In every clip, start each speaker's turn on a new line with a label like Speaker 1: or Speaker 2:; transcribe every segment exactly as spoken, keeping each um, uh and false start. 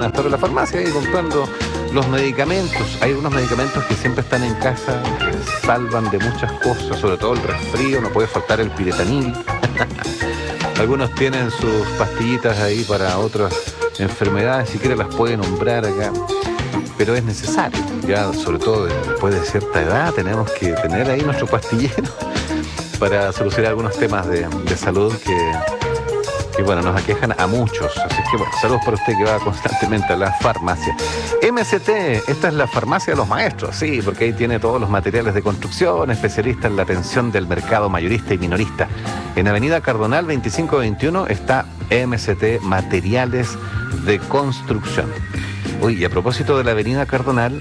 Speaker 1: a estar en la farmacia y comprando los medicamentos. Hay algunos medicamentos que siempre están en casa, que salvan de muchas cosas, sobre todo el resfrío, no puede faltar el piretanil. Algunos tienen sus pastillitas ahí para otras enfermedades, si quiere las puede nombrar acá, pero es necesario, ya sobre todo después de cierta edad tenemos que tener ahí nuestro pastillero para solucionar algunos temas de, de salud que, que bueno, nos aquejan a muchos. Así que bueno, saludos para usted que va constantemente a la farmacia. M C T, esta es la farmacia de los maestros, sí, porque ahí tiene todos los materiales de construcción, especialista en la atención del mercado mayorista y minorista. En Avenida Cardonal veinticinco veintiuno está M C T Materiales de Construcción. Uy, y a propósito de la Avenida Cardonal,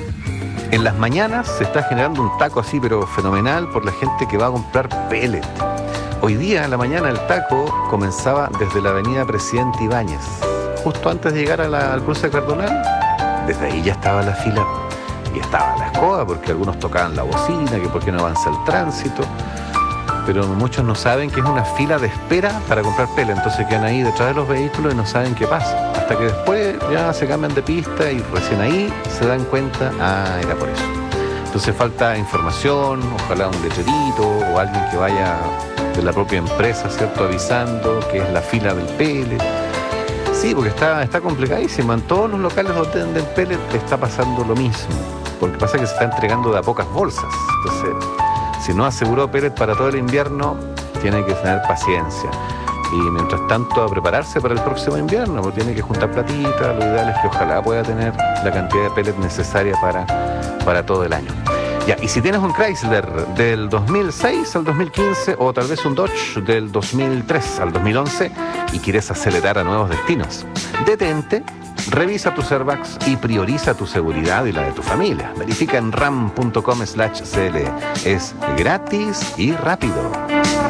Speaker 1: en las mañanas se está generando un taco así, pero fenomenal, por la gente que va a comprar pellet. Hoy día, en la mañana, el taco comenzaba desde la Avenida Presidente Ibáñez. Justo antes de llegar a la, al cruce de Cardonal, desde ahí ya estaba la fila. Y estaba la escoba, porque algunos tocaban la bocina, que por qué no avanza el tránsito. Pero muchos no saben que es una fila de espera para comprar pellet. Entonces quedan ahí detrás de los vehículos y no saben qué pasa. Hasta que después ya se cambian de pista y recién ahí se dan cuenta, ah, era por eso. Entonces falta información, ojalá un letrerito o alguien que vaya de la propia empresa, ¿cierto?, avisando que es la fila del pellet. Sí, porque está, está complicadísimo. En todos los locales donde venden pellet está pasando lo mismo. Porque pasa que se está entregando de a pocas bolsas. Entonces, si no aseguró pellet para todo el invierno, tiene que tener paciencia. Y mientras tanto a prepararse para el próximo invierno, porque tiene que juntar platita. Lo ideal es que ojalá pueda tener la cantidad de pellet necesaria para, para todo el año. Ya, y si tienes un Chrysler del dos mil seis al dos mil quince o tal vez un Dodge del dos mil tres al dos mil once y quieres acelerar a nuevos destinos, detente, revisa tus airbags y prioriza tu seguridad y la de tu familia. Verifica en ram punto com slash cl. Es gratis y rápido.